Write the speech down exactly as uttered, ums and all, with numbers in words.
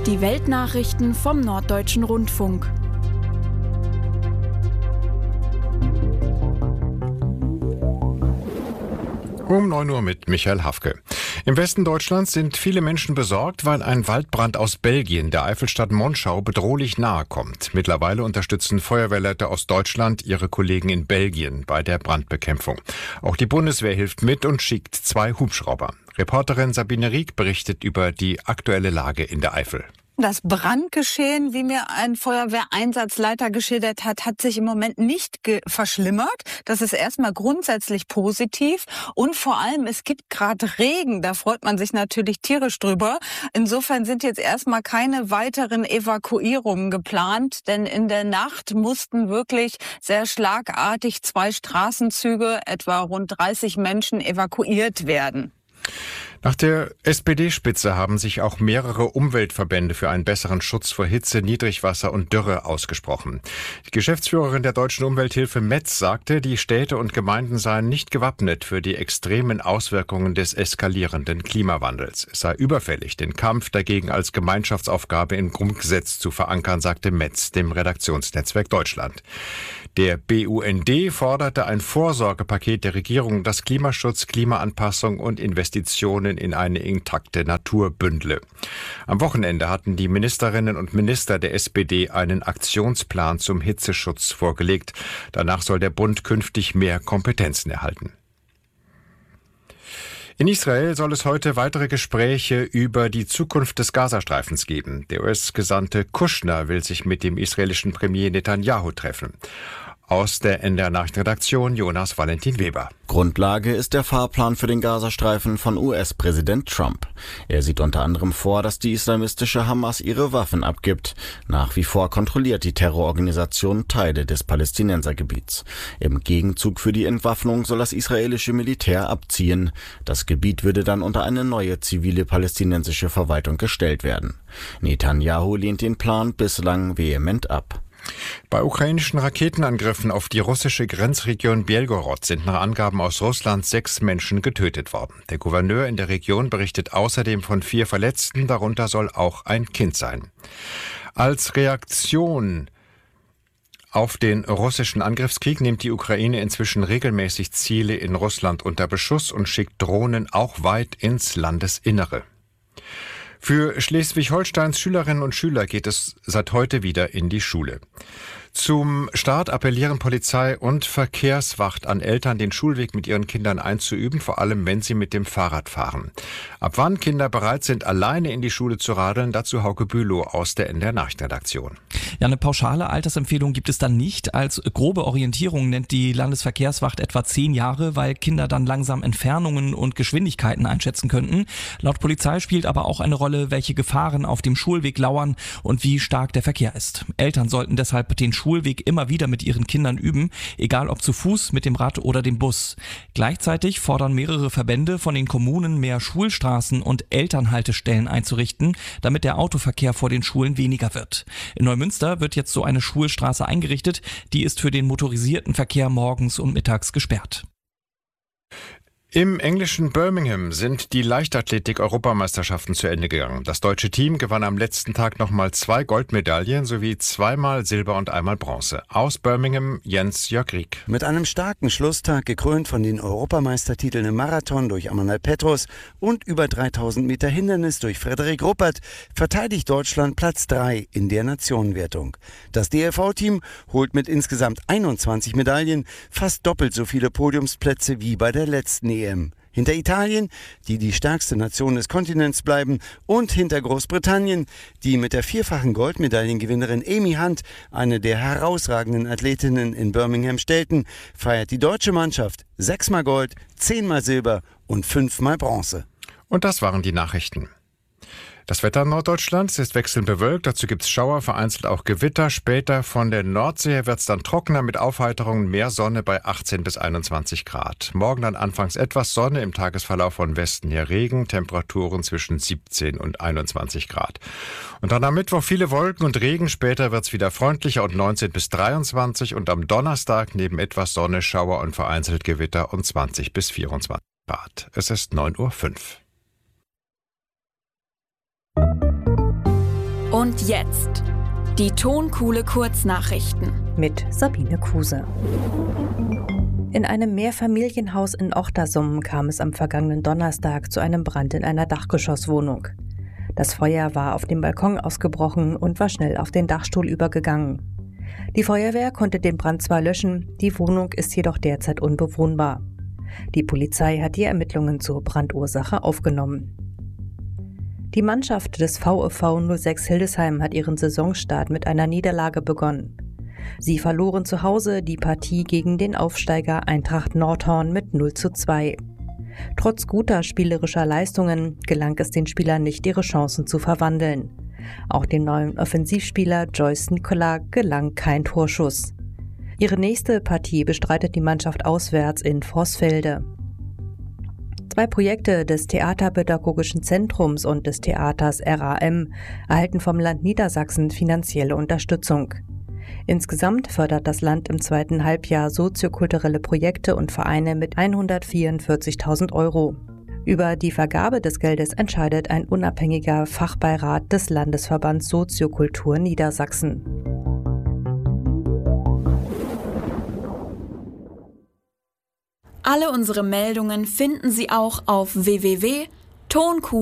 Die Weltnachrichten vom Norddeutschen Rundfunk. Um neun Uhr mit Michael Hafke. Im Westen Deutschlands sind viele Menschen besorgt, weil ein Waldbrand aus Belgien der Eifelstadt Monschau bedrohlich nahe kommt. Mittlerweile unterstützen Feuerwehrleute aus Deutschland ihre Kollegen in Belgien bei der Brandbekämpfung. Auch die Bundeswehr hilft mit und schickt zwei Hubschrauber. Reporterin Sabine Rieck berichtet über die aktuelle Lage in der Eifel. Das Brandgeschehen, wie mir ein Feuerwehreinsatzleiter geschildert hat, hat sich im Moment nicht verschlimmert. Das ist erstmal grundsätzlich positiv. Und vor allem, es gibt gerade Regen. Da freut man sich natürlich tierisch drüber. Insofern sind jetzt erstmal keine weiteren Evakuierungen geplant. Denn in der Nacht mussten wirklich sehr schlagartig zwei Straßenzüge, etwa rund dreißig Menschen, evakuiert werden. Nach der S P D-Spitze haben sich auch mehrere Umweltverbände für einen besseren Schutz vor Hitze, Niedrigwasser und Dürre ausgesprochen. Die Geschäftsführerin der Deutschen Umwelthilfe Metz sagte, die Städte und Gemeinden seien nicht gewappnet für die extremen Auswirkungen des eskalierenden Klimawandels. Es sei überfällig, den Kampf dagegen als Gemeinschaftsaufgabe im Grundgesetz zu verankern, sagte Metz dem Redaktionsnetzwerk Deutschland. Der B U N D forderte ein Vorsorgepaket der Regierung, das Klimaschutz, Klimaanpassung und Investitionen in eine intakte Natur bündle. Am Wochenende hatten die Ministerinnen und Minister der S P D einen Aktionsplan zum Hitzeschutz vorgelegt. Danach soll der Bund künftig mehr Kompetenzen erhalten. In Israel soll es heute weitere Gespräche über die Zukunft des Gazastreifens geben. Der U S-Gesandte Kushner will sich mit dem israelischen Premier Netanyahu treffen. Aus der N D R-Nachrichtenredaktion Jonas Valentin Weber. Grundlage ist der Fahrplan für den Gazastreifen von U S-Präsident Trump. Er sieht unter anderem vor, dass die islamistische Hamas ihre Waffen abgibt. Nach wie vor kontrolliert die Terrororganisation Teile des Palästinensergebiets. Im Gegenzug für die Entwaffnung soll das israelische Militär abziehen. Das Gebiet würde dann unter eine neue zivile palästinensische Verwaltung gestellt werden. Netanyahu lehnt den Plan bislang vehement ab. Bei ukrainischen Raketenangriffen auf die russische Grenzregion Belgorod sind nach Angaben aus Russland sechs Menschen getötet worden. Der Gouverneur in der Region berichtet außerdem von vier Verletzten, darunter soll auch ein Kind sein. Als Reaktion auf den russischen Angriffskrieg nimmt die Ukraine inzwischen regelmäßig Ziele in Russland unter Beschuss und schickt Drohnen auch weit ins Landesinnere. Für Schleswig-Holsteins Schülerinnen und Schüler geht es seit heute wieder in die Schule. Zum Start appellieren Polizei und Verkehrswacht an Eltern, den Schulweg mit ihren Kindern einzuüben, vor allem wenn sie mit dem Fahrrad fahren. Ab wann Kinder bereit sind, alleine in die Schule zu radeln, dazu Hauke Bülow aus der N D R-Nachrichtenredaktion. Ja, eine pauschale Altersempfehlung gibt es dann nicht. Als grobe Orientierung nennt die Landesverkehrswacht etwa zehn Jahre, weil Kinder dann langsam Entfernungen und Geschwindigkeiten einschätzen könnten. Laut Polizei spielt aber auch eine Rolle, welche Gefahren auf dem Schulweg lauern und wie stark der Verkehr ist. Eltern sollten deshalb den Schulweg immer wieder mit ihren Kindern üben, egal ob zu Fuß, mit dem Rad oder dem Bus. Gleichzeitig fordern mehrere Verbände von den Kommunen, mehr Schulstraßen und Elternhaltestellen einzurichten, damit der Autoverkehr vor den Schulen weniger wird. In Neumünster wird jetzt so eine Schulstraße eingerichtet, die ist für den motorisierten Verkehr morgens und mittags gesperrt. Im englischen Birmingham sind die Leichtathletik-Europameisterschaften zu Ende gegangen. Das deutsche Team gewann am letzten Tag nochmal zwei Goldmedaillen sowie zweimal Silber und einmal Bronze. Aus Birmingham Jens-Jörg Rieck. Mit einem starken Schlusstag, gekrönt von den Europameistertiteln im Marathon durch Amanal Petros und über dreitausend Meter Hindernis durch Frederik Ruppert, verteidigt Deutschland Platz drei in der Nationenwertung. Das D L V-Team holt mit insgesamt einundzwanzig Medaillen fast doppelt so viele Podiumsplätze wie bei der letzten E M. Hinter Italien, die die stärkste Nation des Kontinents bleiben, und hinter Großbritannien, die mit der vierfachen Goldmedaillengewinnerin Amy Hunt eine der herausragenden Athletinnen in Birmingham stellten, feiert die deutsche Mannschaft sechsmal Gold, zehnmal Silber und fünfmal Bronze. Und das waren die Nachrichten. Das Wetter in Norddeutschland ist wechselnd bewölkt, dazu gibt es Schauer, vereinzelt auch Gewitter. Später von der Nordsee wird es dann trockener mit Aufheiterungen, mehr Sonne bei achtzehn bis einundzwanzig Grad. Morgen dann anfangs etwas Sonne, im Tagesverlauf von Westen her Regen, Temperaturen zwischen siebzehn und einundzwanzig Grad. Und dann am Mittwoch viele Wolken und Regen, später wird es wieder freundlicher und neunzehn bis dreiundzwanzig und am Donnerstag neben etwas Sonne, Schauer und vereinzelt Gewitter und zwanzig bis vierundzwanzig Grad. Es ist neun Uhr fünf. Und jetzt die Tonkuhle Kurznachrichten mit Sabine Kruse. In einem Mehrfamilienhaus in Ochtersum kam es am vergangenen Donnerstag zu einem Brand in einer Dachgeschosswohnung. Das Feuer war auf dem Balkon ausgebrochen und war schnell auf den Dachstuhl übergegangen. Die Feuerwehr konnte den Brand zwar löschen, die Wohnung ist jedoch derzeit unbewohnbar. Die Polizei hat die Ermittlungen zur Brandursache aufgenommen. Die Mannschaft des VfV null sechs Hildesheim hat ihren Saisonstart mit einer Niederlage begonnen. Sie verloren zu Hause die Partie gegen den Aufsteiger Eintracht Nordhorn mit null zu zwei. Trotz guter spielerischer Leistungen gelang es den Spielern nicht, ihre Chancen zu verwandeln. Auch dem neuen Offensivspieler Joyce Nicola gelang kein Torschuss. Ihre nächste Partie bestreitet die Mannschaft auswärts in Vorsfelde. Zwei Projekte des Theaterpädagogischen Zentrums und des Theaters R A M erhalten vom Land Niedersachsen finanzielle Unterstützung. Insgesamt fördert das Land im zweiten Halbjahr soziokulturelle Projekte und Vereine mit hundertvierundvierzigtausend Euro. Über die Vergabe des Geldes entscheidet ein unabhängiger Fachbeirat des Landesverbands Soziokultur Niedersachsen. Alle unsere Meldungen finden Sie auch auf w w w punkt tonkuhle punkt de.